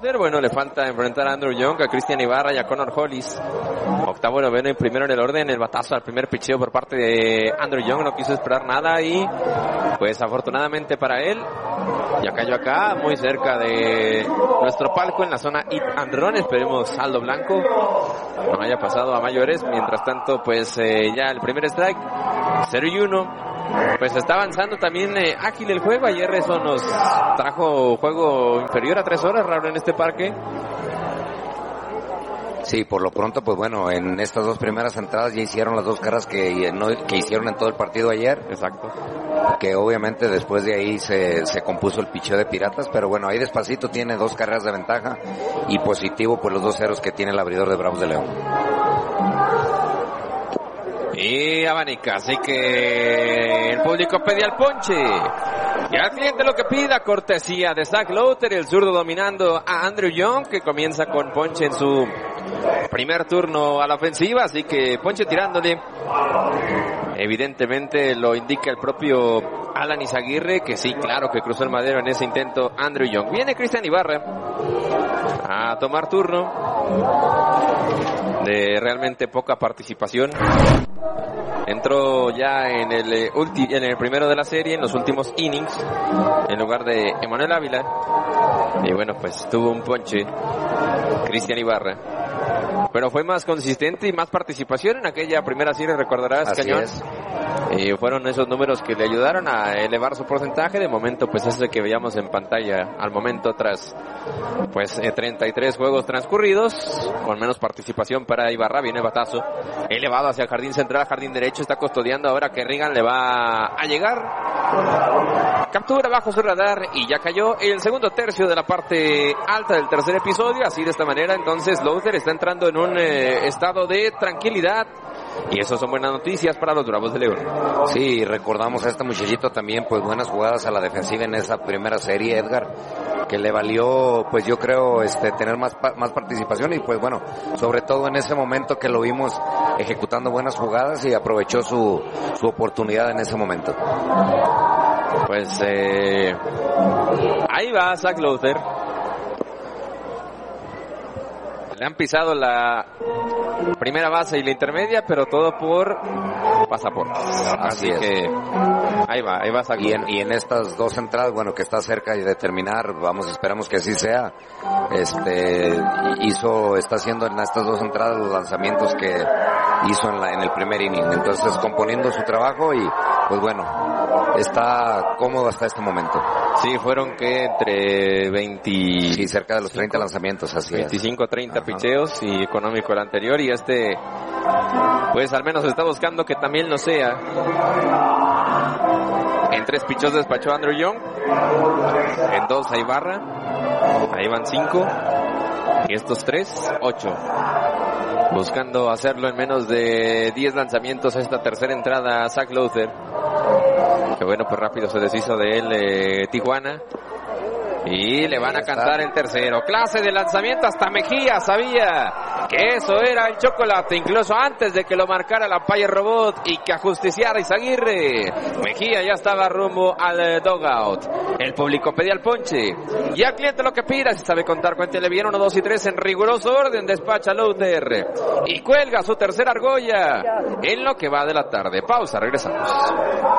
Lowther, bueno, le falta enfrentar a Andrew Young, a Cristian Ibarra y a Connor Hollis. Octavo, noveno y primero en el orden. El batazo al primer picheo por parte de Andrew Young, no quiso esperar nada y pues afortunadamente para él ya cayó acá, muy cerca de nuestro palco en la zona hit and run. Esperemos saldo blanco, no haya pasado a mayores. Mientras tanto, pues ya el primer strike, 0-1. Pues está avanzando también ágil el juego. Ayer eso nos trajo juego inferior a 3 horas, Raúl, en este parque. Sí, por lo pronto, pues bueno, en estas dos primeras entradas ya hicieron las 2 carreras que hicieron en todo el partido ayer. Exacto. Que obviamente después de ahí se compuso el picheo de Piratas, pero bueno, ahí despacito tiene 2 carreras de ventaja y positivo pues los 2 ceros que tiene el abridor de Bravos de León. Y abanica, así que el público pedía el ponche. Y al cliente lo que pida, cortesía de Zach Lowther, el zurdo dominando a Andrew Young, que comienza con ponche en su primer turno a la ofensiva, así que ponche tirándole. Evidentemente lo indica el propio Alan Izaguirre, que sí, claro que cruzó el madero en ese intento Andrew Young. Viene Cristian Ibarra a tomar turno, de realmente poca participación. Entró ya en el primero de la serie, en los últimos innings, en lugar de Emanuel Ávila. Y bueno, pues tuvo un ponche Cristian Ibarra, pero fue más consistente y más participación en aquella primera serie, recordarás, así Cañón. Es. Y fueron esos números que le ayudaron a elevar su porcentaje. De momento, pues es el que veíamos en pantalla al momento tras pues 33 juegos transcurridos, con menos participación para Ibarra. Viene batazo elevado hacia el jardín central, jardín derecho, está custodiando ahora que Reagan le va a llegar. Captura bajo su radar y ya cayó el segundo tercio de la parte alta del tercer episodio. Así de esta manera, entonces Lowther está entrando en un estado de tranquilidad. Y eso son buenas noticias para los Bravos de León. Sí, recordamos a este muchachito también, pues buenas jugadas a la defensiva en esa primera serie, Edgar, que le valió, pues yo creo, tener más participación y pues bueno, sobre todo en ese momento que lo vimos ejecutando buenas jugadas y aprovechó su oportunidad en ese momento. Pues ahí va Zach Lowther. Le han pisado la primera base y la intermedia, pero todo por pasaportes. Así es. Que ahí va Zach Lowther. Y en estas 2 entradas, bueno, que está cerca de terminar, esperamos que así sea. Está haciendo en estas 2 entradas los lanzamientos que hizo en el primer inning. Entonces, componiendo su trabajo y, pues bueno, está cómodo hasta este momento. Sí, fueron que entre 20... Sí, cerca de los 30 lanzamientos, así 25, es. 30 picheos y económico el anterior, y pues al menos está buscando que también lo sea. En 3 picheos despachó Andrew Young, en 2 a Ibarra, ahí van 5, y estos 3, 8. Buscando hacerlo en menos de 10 lanzamientos a esta tercera entrada Zach Lowther. Que bueno, pues rápido se deshizo de él Tijuana. Y le van a cantar el tercero. Clase de lanzamiento, hasta Mejía sabía que eso era el chocolate, incluso antes de que lo marcara la Umpire Robot y que ajusticiara Izaguirre. Mejía ya estaba rumbo al dugout. El público pedía el ponche. Y al cliente lo que pida, si sabe contar, cuéntele bien. 1, 2 y 3 en riguroso orden. Despacha Lowther y cuelga su tercera argolla en lo que va de la tarde. Pausa, regresamos.